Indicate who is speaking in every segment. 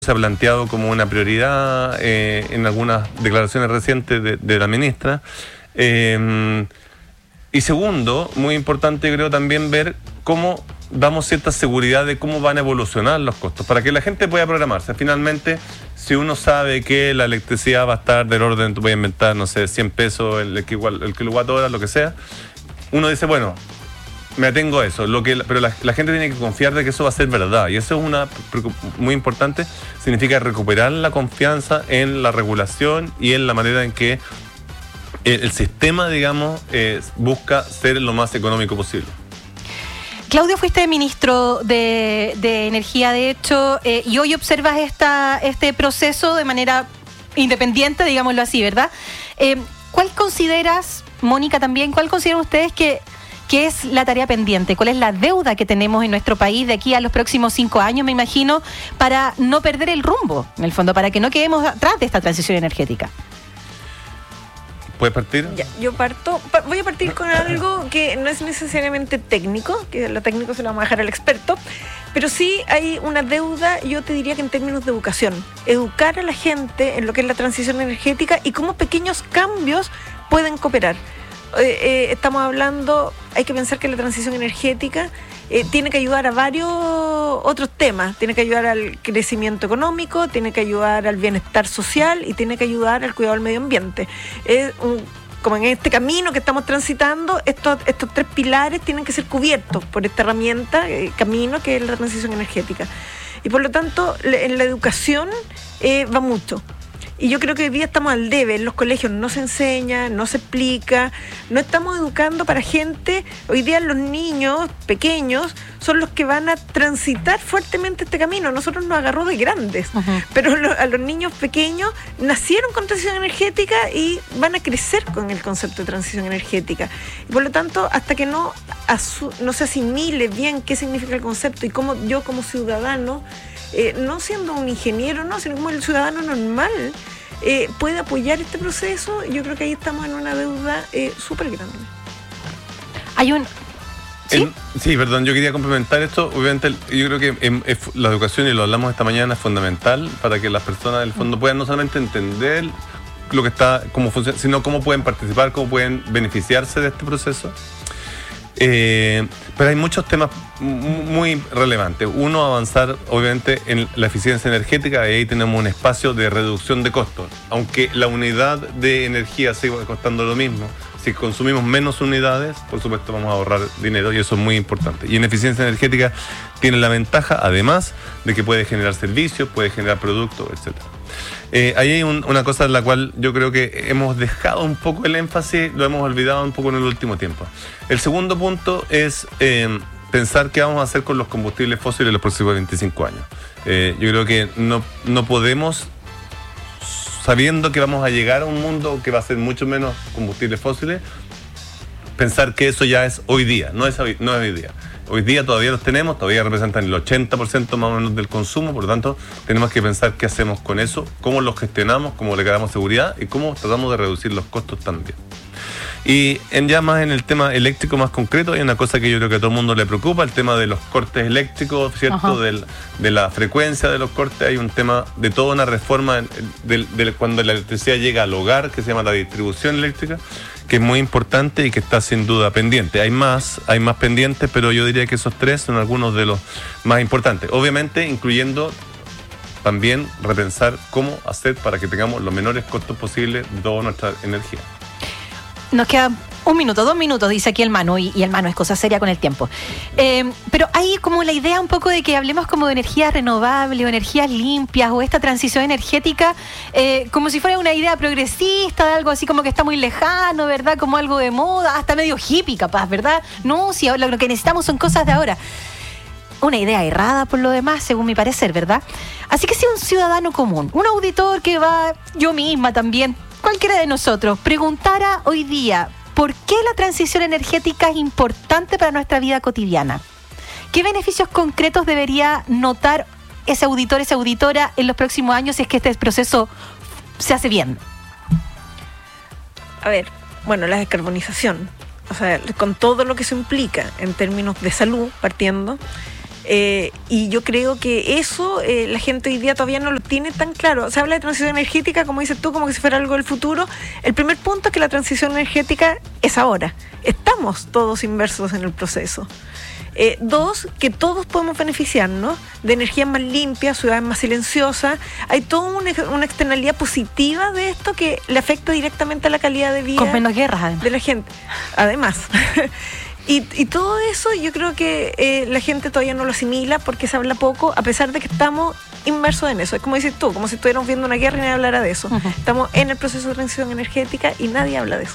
Speaker 1: se ha planteado como una prioridad en algunas declaraciones recientes de la ministra. Y segundo, muy importante creo también ver cómo damos cierta seguridad de cómo van a evolucionar los costos, para que la gente pueda programarse. Finalmente, si uno sabe que la electricidad va a estar del orden, tú puedes inventar, no sé, 100 pesos el kilowatt hora, lo que sea, uno dice, bueno, me atengo a eso, pero la gente tiene que confiar de que eso va a ser verdad, y eso es muy importante, significa recuperar la confianza en la regulación y en la manera en que el sistema, digamos, busca ser lo más económico posible.
Speaker 2: Claudio, fuiste ministro de Energía, de hecho, y hoy observas este proceso de manera independiente, digámoslo así, ¿verdad? ¿Cuál consideras, Mónica también, cuál consideran ustedes que es la tarea pendiente? ¿Cuál es la deuda que tenemos en nuestro país de aquí a los próximos 5 años, me imagino, para no perder el rumbo, en el fondo, para que no quedemos atrás de esta transición energética?
Speaker 1: ¿Puedes partir?
Speaker 3: Ya, yo voy a partir con algo que no es necesariamente técnico, que lo técnico se lo vamos a dejar al experto, pero sí hay una deuda, yo te diría que en términos de educación, educar a la gente en lo que es la transición energética y cómo pequeños cambios pueden cooperar. Estamos hablando, hay que pensar que la transición energética tiene que ayudar a varios otros temas, tiene que ayudar al crecimiento económico, tiene que ayudar al bienestar social y tiene que ayudar al cuidado del medio ambiente. Como en este camino que estamos transitando, estos 3 pilares tienen que ser cubiertos por esta herramienta, camino que es la transición energética. Y por lo tanto, en la educación va mucho. Y yo creo que hoy día estamos al debe, en los colegios no se enseña, no se explica, no estamos educando para gente. Hoy día los niños pequeños son los que van a transitar fuertemente este camino. Nosotros nos agarró de grandes, pero a los niños pequeños nacieron con transición energética y van a crecer con el concepto de transición energética. Y por lo tanto, hasta que no se asimile bien qué significa el concepto y cómo yo como ciudadano, no siendo un ingeniero, no, sino como el ciudadano normal, puede apoyar este proceso, yo creo que ahí estamos en una deuda súper grande.
Speaker 2: Hay un...
Speaker 1: ¿Sí? Sí, perdón, yo quería complementar esto. Obviamente, yo creo que la educación, y lo hablamos esta mañana, es fundamental para que las personas del fondo puedan no solamente entender lo que está, cómo funciona, sino cómo pueden participar, cómo pueden beneficiarse de este proceso. Pero hay muchos temas muy relevantes. Uno, avanzar obviamente en la eficiencia energética, y ahí tenemos un espacio de reducción de costos. Aunque la unidad de energía siga costando lo mismo, si consumimos menos unidades, por supuesto vamos a ahorrar dinero, y eso es muy importante. Y en eficiencia energética tiene la ventaja, además, de que puede generar servicios, puede generar productos, etcétera. Ahí hay una cosa en la cual yo creo que hemos dejado un poco el énfasis, lo hemos olvidado un poco en el último tiempo. El segundo punto es pensar qué vamos a hacer con los combustibles fósiles en los próximos 25 años. Yo creo que no podemos, sabiendo que vamos a llegar a un mundo que va a ser mucho menos combustibles fósiles, pensar que eso ya es hoy día, no es hoy día. Hoy día todavía los tenemos, todavía representan el 80% más o menos del consumo, por lo tanto tenemos que pensar qué hacemos con eso, cómo los gestionamos, cómo le damos seguridad y cómo tratamos de reducir los costos también. Y ya más en el tema eléctrico más concreto, hay una cosa que yo creo que a todo el mundo le preocupa, el tema de los cortes eléctricos, ¿cierto? De la frecuencia de los cortes. Hay un tema de toda una reforma de cuando la electricidad llega al hogar, que se llama la distribución eléctrica, que es muy importante y que está sin duda pendiente. Hay más pendientes, pero yo diría que esos 3 son algunos de los más importantes. Obviamente, incluyendo también repensar cómo hacer para que tengamos los menores costos posibles de toda nuestra energía.
Speaker 2: Nos queda 1 minuto, 2 minutos, dice aquí el Manu, y el Manu es cosa seria con el tiempo. Pero hay como la idea un poco de que hablemos como de energías renovables o energías limpias o esta transición energética como si fuera una idea progresista, de algo así como que está muy lejano, ¿verdad? Como algo de moda, hasta medio hippie capaz, ¿verdad? No, si lo que necesitamos son cosas de ahora. Una idea errada por lo demás, según mi parecer, ¿verdad? Así que si un ciudadano común, un auditor que va, yo misma también, cualquiera de nosotros, preguntara hoy día ¿por qué la transición energética es importante para nuestra vida cotidiana? ¿Qué beneficios concretos debería notar ese auditor, esa auditora en los próximos años si es que este proceso se hace bien?
Speaker 3: A ver, bueno, la descarbonización, o sea, con todo lo que eso implica en términos de salud, partiendo, Y yo creo que eso la gente hoy día todavía no lo tiene tan claro. Se habla de transición energética, como dices tú, como que si fuera algo del futuro. El primer punto es que la transición energética es ahora. Estamos todos inmersos en el proceso. 2, que todos podemos beneficiarnos de energías más limpias, ciudades más silenciosas. Hay toda una externalidad positiva de esto que le afecta directamente a la calidad de vida.
Speaker 2: Con menos guerras, además.
Speaker 3: De la gente. Además. Y todo eso yo creo que la gente todavía no lo asimila porque se habla poco, a pesar de que estamos inmersos en eso. Es como dices tú, como si estuviéramos viendo una guerra y nadie hablara de eso. Estamos en el proceso de transición energética y nadie habla de eso.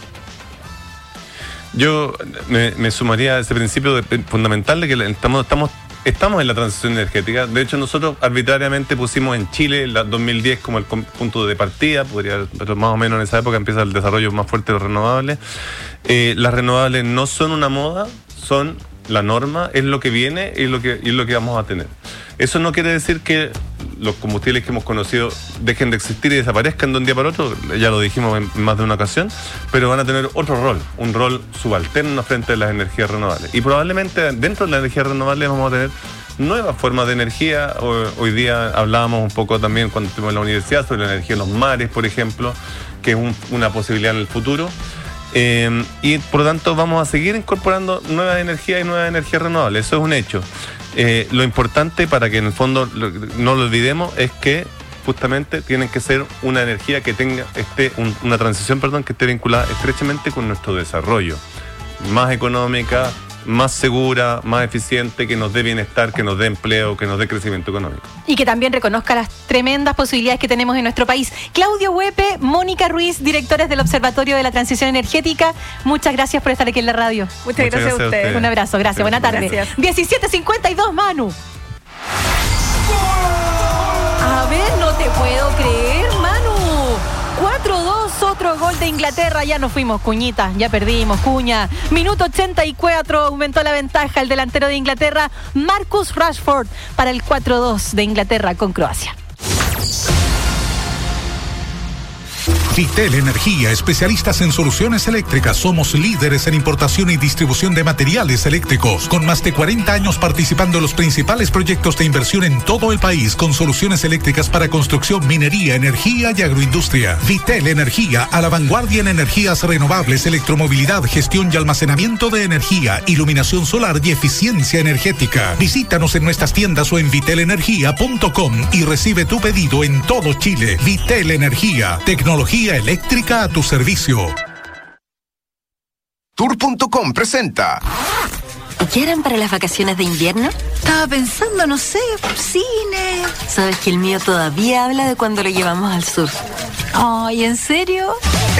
Speaker 1: Yo me sumaría a ese principio fundamental de que estamos en la transición energética. De hecho, nosotros arbitrariamente pusimos en Chile el 2010 como el punto de partida, pero más o menos en esa época empieza el desarrollo más fuerte de los renovables. Las renovables no son una moda, son la norma, es lo que viene y lo que vamos a tener. Eso no quiere decir que los combustibles que hemos conocido dejen de existir y desaparezcan de un día para otro, ya lo dijimos en más de una ocasión, pero van a tener otro rol, un rol subalterno frente a las energías renovables. Y probablemente dentro de las energías renovables vamos a tener nuevas formas de energía. Hoy día hablábamos un poco también cuando estuvimos en la universidad sobre la energía en los mares, por ejemplo, que es una posibilidad en el futuro. Y por lo tanto vamos a seguir incorporando nuevas energías y nuevas energías renovables, eso es un hecho. Lo importante, para que en el fondo no lo olvidemos, es que justamente tienen que ser una energía que tenga una transición, que esté vinculada estrechamente con nuestro desarrollo, más económica, más segura, más eficiente, que nos dé bienestar, que nos dé empleo, que nos dé crecimiento económico.
Speaker 2: Y que también reconozca las tremendas posibilidades que tenemos en nuestro país. Claudio Huepe, Mónica Ruiz, directores del Observatorio de la Transición Energética, muchas gracias por estar aquí en la radio.
Speaker 3: Muchas gracias a ustedes.
Speaker 2: Un abrazo, gracias, buena tarde.
Speaker 3: Gracias.
Speaker 2: 17:52, Manu. A ver, no te puedo creer, Manu. 4-2, otro gol de Inglaterra. Ya nos fuimos, Cuñita, ya perdimos, Cuña. Minuto 84, aumentó la ventaja el delantero de Inglaterra, Marcus Rashford, para el 4-2 de Inglaterra con Croacia.
Speaker 4: Vitel Energía, especialistas en soluciones eléctricas. Somos líderes en importación y distribución de materiales eléctricos, con más de 40 años participando en los principales proyectos de inversión en todo el país, con soluciones eléctricas para construcción, minería, energía y agroindustria. Vitel Energía, a la vanguardia en energías renovables, electromovilidad, gestión y almacenamiento de energía, iluminación solar y eficiencia energética. Visítanos en nuestras tiendas o en vitelenergia.com y recibe tu pedido en todo Chile. Vitel Energía, tecnología eléctrica a tu servicio.
Speaker 5: Tour.com presenta.
Speaker 6: ¿Qué harán para las vacaciones de invierno?
Speaker 7: Estaba pensando, no sé, cine.
Speaker 6: Sabes que el mío todavía habla de cuando lo llevamos al sur.
Speaker 7: Ay, ¿en serio?